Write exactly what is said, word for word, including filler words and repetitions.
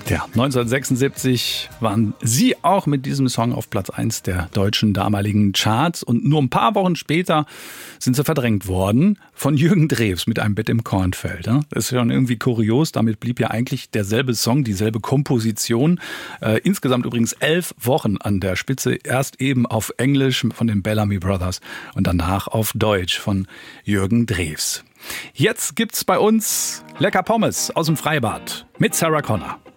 Ja, neunzehnhundertsechsundsiebzig waren sie auch mit diesem Song auf Platz eins der deutschen damaligen Charts. Und nur ein paar Wochen später sind sie verdrängt worden von Jürgen Drews mit einem Bett im Kornfeld. Das ist schon irgendwie kurios. Damit blieb ja eigentlich derselbe Song, dieselbe Komposition. Äh, insgesamt übrigens elf Wochen an der Spitze. Erst eben auf Englisch von den Bellamy Brothers und danach auf Deutsch von Jürgen Drews. Jetzt gibt's bei uns lecker Pommes aus dem Freibad mit Sarah Connor.